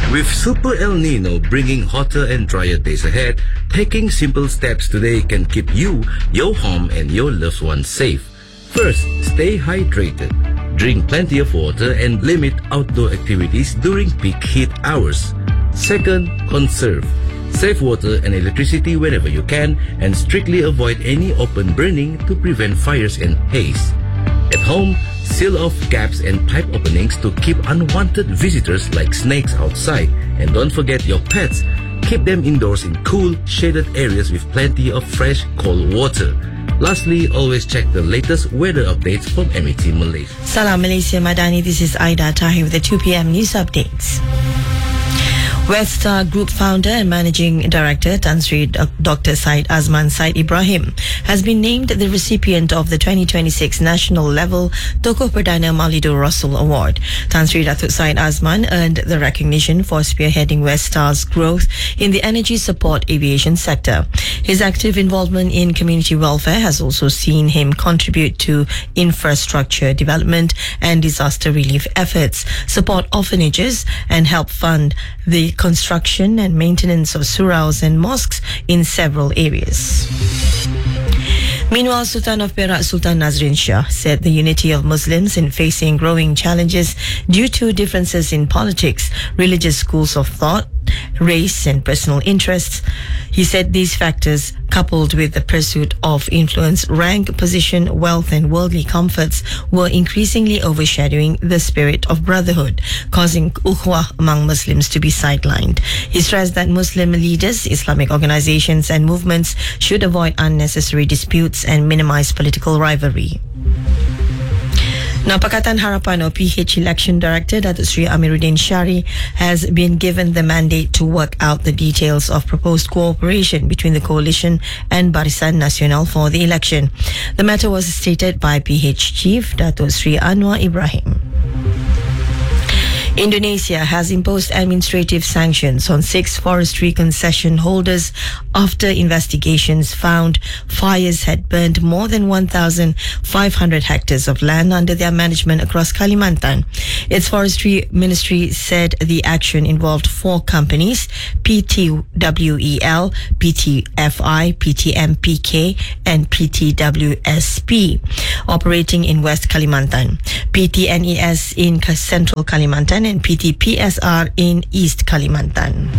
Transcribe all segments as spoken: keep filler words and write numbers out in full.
With Super El Nino bringing hotter and drier days ahead, taking simple steps today can keep you, your home, and your loved ones safe. First, stay hydrated. Drink plenty of water and limit outdoor activities during peak heat hours. Second, conserve. Save water and electricity whenever you can and strictly avoid any open burning to prevent fires and haze. At home, seal off gaps and pipe openings to keep unwanted visitors like snakes outside. And don't forget your pets. Keep them indoors in cool, shaded areas with plenty of fresh, cold water. Lastly, always check the latest weather updates from M E T Malaysia. Salam Malaysia Madani, this is Aida Tahir with the two p.m. news updates. Weststar Group founder and managing director Tan Sri Doctor Syed Azman Syed Ibrahim has been named the recipient of the twenty twenty-six national level Tokoh Perdana Maulidur Rasul Award. Tan Sri Datuk Syed Azman earned the recognition for spearheading Westar's growth in the energy support aviation sector. His active involvement in community welfare has also seen him contribute to infrastructure development and disaster relief efforts, support orphanages, and help fund the construction and maintenance of suraus and mosques in several areas. Meanwhile, Sultan of Perak Sultan Nazrin Shah said the unity of Muslims in facing growing challenges due to differences in politics, religious schools of thought, race and personal interests. He said these factors, coupled with the pursuit of influence, rank, position, wealth and worldly comforts, were increasingly overshadowing the spirit of brotherhood, causing ukhuwah among Muslims to be sidelined. He stressed that Muslim leaders, Islamic organizations and movements should avoid unnecessary disputes and minimize political rivalry. Now, Pakatan Harapan or P H Election Director Datuk Sri Amiruddin Shari has been given the mandate to work out the details of proposed cooperation between the coalition and Barisan Nasional for the election. The matter was stated by P H Chief Datuk Sri Anwar Ibrahim. Indonesia has imposed administrative sanctions on six forestry concession holders after investigations found fires had burned more than one thousand five hundred hectares of land under their management across Kalimantan. Its forestry ministry said the action involved four companies, P T W E L, P T F I, P T M P K and P T W S P, operating in West Kalimantan, P T N E S in Central Kalimantan and P T P S R in East Kalimantan.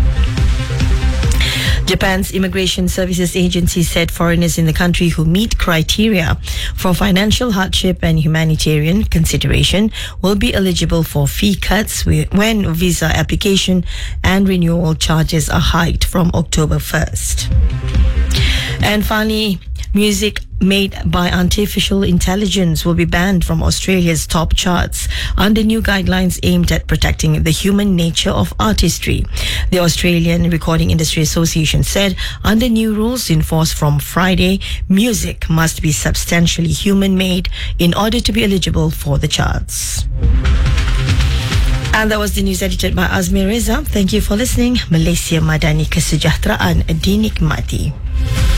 Japan's Immigration Services Agency said foreigners in the country who meet criteria for financial hardship and humanitarian consideration will be eligible for fee cuts when visa application and renewal charges are hiked from October first. And finally, music made by artificial intelligence will be banned from Australia's top charts under new guidelines aimed at protecting the human nature of artistry. The Australian Recording Industry Association said under new rules in force from Friday, music must be substantially human-made in order to be eligible for the charts. And that was the news edited by Azmi Reza. Thank you for listening. Malaysia Madani Kesejahteraan Dinikmati.